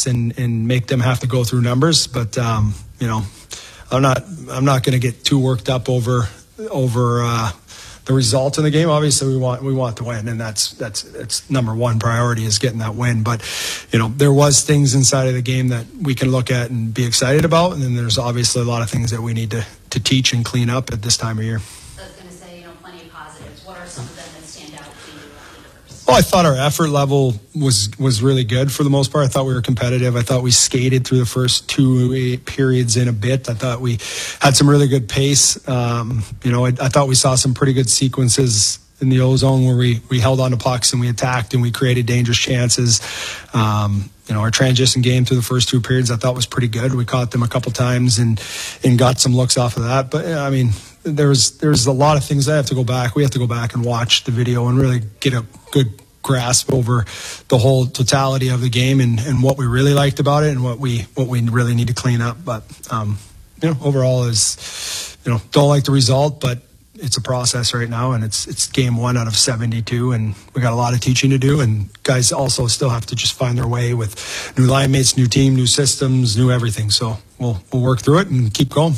us and make them have to go through numbers. But I'm not going to get too worked up over the result in the game. Obviously, we want to win, and that's number one priority is getting that win. But there was things inside of the game that we can look at and be excited about, and then there's obviously a lot of things that we need to teach and clean up at this time of year. I was going to say, plenty of positives. What are some of them that stand out to you? Well, I thought our effort level was really good for the most part. I thought we were competitive. I thought we skated through the first 2 periods in a bit. I thought we had some really good pace. I thought we saw some pretty good sequences in the O-zone where we held on to pucks and we attacked and we created dangerous chances. Our transition game through the first 2 periods I thought was pretty good. We caught them a couple times and got some looks off of that. But, there's a lot of things I have to go back. We have to go back and watch the video and really get a good grasp over the whole totality of the game and what we really liked about it and what we really need to clean up. But overall is don't like the result, but it's a process right now, and it's game 1 out of 72, and we got a lot of teaching to do, and guys also still have to just find their way with new line mates, new team, new systems, new everything. So we'll work through it and keep going.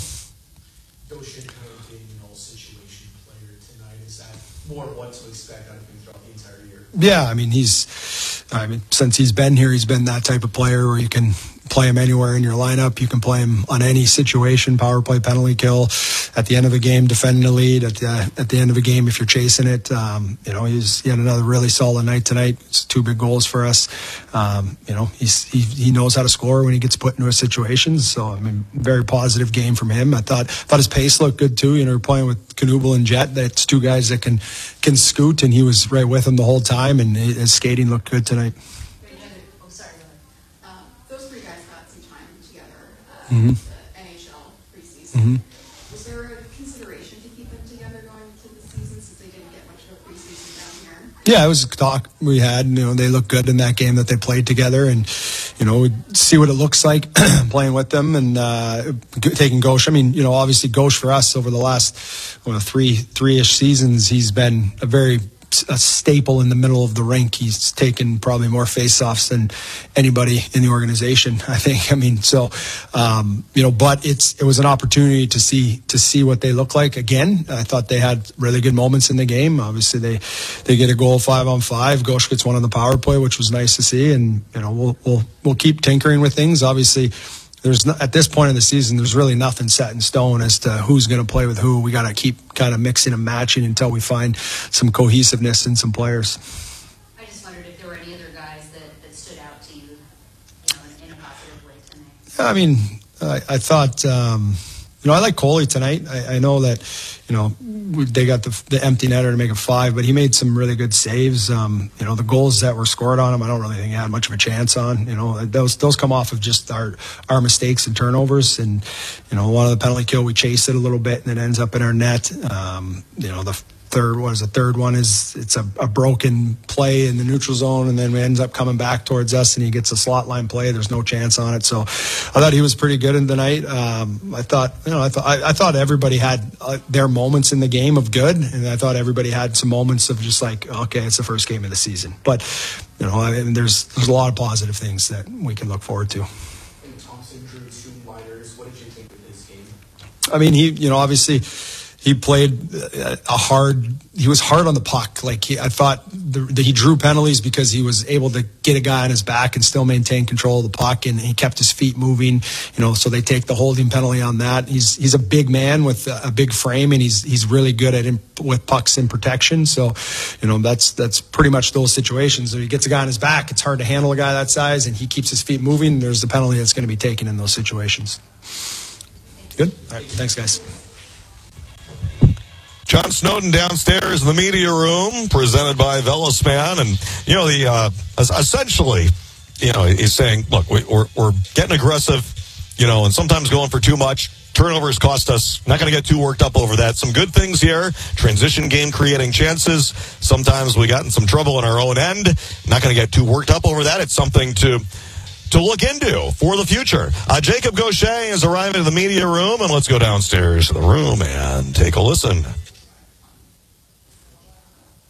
Situation player tonight, is that more what to expect out of him throughout the entire year? Yeah, since he's been here, he's been that type of player where you can play him anywhere in your lineup. You can play him on any situation, power play, penalty kill, at the end of a game, defending the lead, at the end of a game if you're chasing it. He had another really solid night tonight. It's 2 big goals for us. He knows how to score when he gets put into a situation. So, very positive game from him. I thought his pace looked good too. We're playing with Knubel and Jet. That's 2 guys that can scoot, and he was right with him the whole time, and his skating looked good tonight. Those 3 guys got some time together Mm-hmm. the NHL preseason. Mm-hmm. Was there a consideration to keep them together going into the season since they didn't get much of a preseason down here? Yeah, it was a talk we had. They looked good in that game that they played together, and we'd see what it looks like playing with them and taking Gauche. Obviously Gauche for us over the last 3-ish seasons, he's been a staple in the middle of the rink. He's taken probably more face-offs than anybody in the organization, I think. But it was an opportunity to see what they look like again. I thought they had really good moments in the game. Obviously, they get a goal 5-on-5. Gauche gets one on the power play, which was nice to see. And we'll keep tinkering with things. Obviously, at this point in the season, there's really nothing set in stone as to who's going to play with who. We got to keep kind of mixing and matching until we find some cohesiveness in some players. I just wondered if there were any other guys that stood out to you, in a positive way tonight. I thought, I like Coley tonight. I know that, they got the empty netter to make it 5, but he made some really good saves. The goals that were scored on him, I don't really think he had much of a chance on. Those come off of just our mistakes and turnovers. And, one of the penalty kill, we chased it a little bit and it ends up in our net. The third one is it's a broken play in the neutral zone, and then it ends up coming back towards us, and he gets a slot line play. There's no chance on it. So I thought he was pretty good in the night. I thought everybody had their moments in the game of good, and I thought everybody had some moments of just like, okay, it's the first game of the season. But there's a lot of positive things that we can look forward to. And Thompson drew 2 liners. What did you think of his game? He obviously. He played he was hard on the puck. I thought that he drew penalties because he was able to get a guy on his back and still maintain control of the puck, and he kept his feet moving, so they take the holding penalty on that. He's a big man with a big frame, and he's really good at with pucks in protection. So, that's pretty much those situations. If he gets a guy on his back, it's hard to handle a guy that size, and he keeps his feet moving. There's the penalty that's going to be taken in those situations. Good? All right. Thanks, guys. John Snowden downstairs in the media room, presented by Velaspan, and essentially, he's saying, look, we're getting aggressive, and sometimes going for too much. Turnovers cost us. Not going to get too worked up over that. Some good things here. Transition game creating chances. Sometimes we got in some trouble on our own end. Not going to get too worked up over that. It's something to look into for the future. Jacob Gauche is arriving in the media room, and let's go downstairs to the room and take a listen.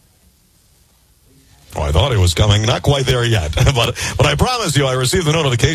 Oh, I thought he was coming. Not quite there yet. But I promise you, I received the notification.